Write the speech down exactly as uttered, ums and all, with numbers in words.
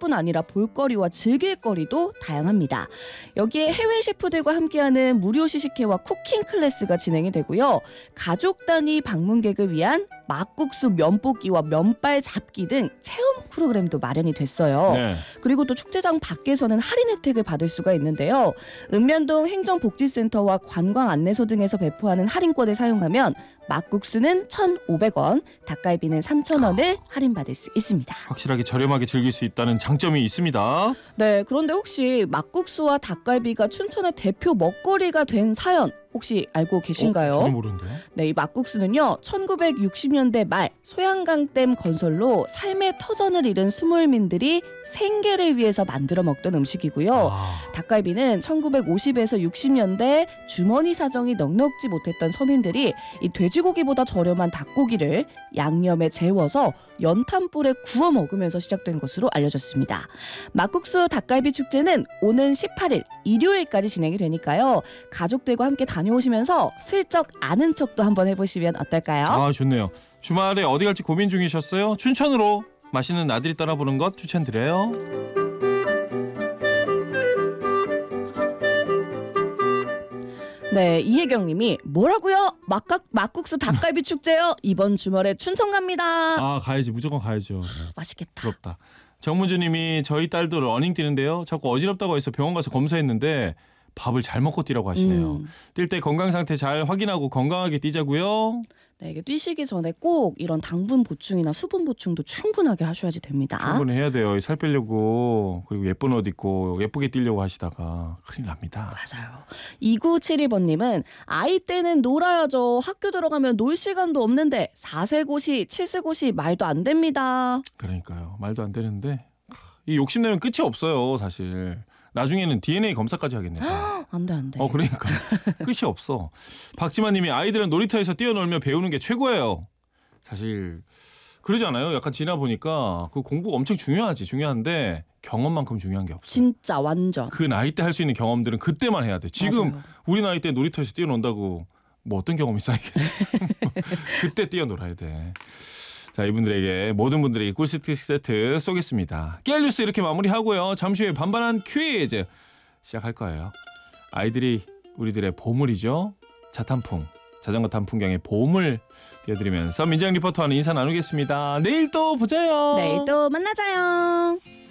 것뿐 아니라 볼거리와 즐길거리도 다양합니다. 여기에 해외 셰프들과 함께하는 무료 시식회와 쿠킹 클래스가 진행이 되고요. 가족 단위 방문객을 위한 막국수 면볶이와 면발 잡기 등 체험 프로그램도 마련이 됐어요. 네. 그리고 또 축제장 밖에서는 할인 혜택을 받을 수가 있는데요. 읍면동 행정복지센터와 관광안내소 등에서 배포하는 할인권을 사용하면 막국수는 천오백 원, 닭갈비는 삼천 원을 할인받을 수 있습니다. 확실하게 저렴하게 즐길 수 있다는 장점이 있습니다. 네, 그런데 혹시 막국수와 닭갈비가 춘천의 대표 먹거리가 된 사연 혹시 알고 계신가요? 어, 전혀 모르는데요. 네, 이 막국수는요 천구백육십 년대 말 소양강댐 건설로 삶의 터전을 잃은 수몰민들이 생계를 위해서 만들어 먹던 음식이고요. 아, 닭갈비는 천구백오십에서 육십 년대 주머니 사정이 넉넉지 못했던 서민들이 이 돼지고기보다 저렴한 닭고기를 양념에 재워서 연탄불에 구워 먹으면서 시작된 것으로 알려졌습니다. 막국수 닭갈비 축제는 오는 십팔 일 일요일까지 진행이 되니까요. 가족들과 함께 다녀오시면서 슬쩍 아는 척도 한번 해보시면 어떨까요? 아 좋네요. 주말에 어디 갈지 고민 중이셨어요? 춘천으로 맛있는 나들이 떠나보는 것 추천드려요. 네, 이혜경님이 뭐라고요? 막각, 막국수 닭갈비 축제요? 이번 주말에 춘천 갑니다. 아 가야지, 무조건 가야죠. 맛있겠다. 부럽다. 정문주님이 저희 딸도 러닝 뛰는데요. 자꾸 어지럽다고 해서 병원 가서 검사했는데 밥을 잘 먹고 뛰라고 하시네요. 음. 뛸 때 건강 상태 잘 확인하고 건강하게 뛰자고요. 네, 이게 뛰시기 전에 꼭 이런 당분 보충이나 수분 보충도 충분하게 하셔야지 됩니다. 충분히 해야 돼요. 살 빼려고 그리고 예쁜 옷 입고 예쁘게 뛰려고 하시다가 큰일 납니다. 맞아요. 이구칠이 번님은 아이 때는 놀아야죠. 학교 들어가면 놀 시간도 없는데 사세고시, 칠세고시 말도 안 됩니다. 그러니까요. 말도 안 되는데 이 욕심내면 끝이 없어요. 사실. 나중에는 디엔에이 검사까지 하겠네요. 안 돼, 안 돼. 어 그러니까 끝이 없어. 박지만님이 아이들은 놀이터에서 뛰어놀며 배우는 게 최고예요. 사실 그러지 않아요? 약간 지나 보니까 그 공부가 엄청 중요하지. 중요한데 경험만큼 중요한 게 없어. 진짜 완전. 그 나이 때 할 수 있는 경험들은 그때만 해야 돼. 지금 맞아요. 우리 나이 때 놀이터에서 뛰어논다고 뭐 어떤 경험이 쌓이겠어. 그때 뛰어놀아야 돼. 자, 이분들에게 모든 분들에게 꿀스틱 세트 쏘겠습니다. 깨알 뉴스 이렇게 마무리하고요. 잠시 후에 반반한 퀴즈 시작할 거예요. 아이들이 우리들의 보물이죠. 자탄풍, 자전거 탄 풍경의 보물 띄워드리면서 민정 리포터와는 인사 나누겠습니다. 내일 또 보자요. 내일 또 만나자요.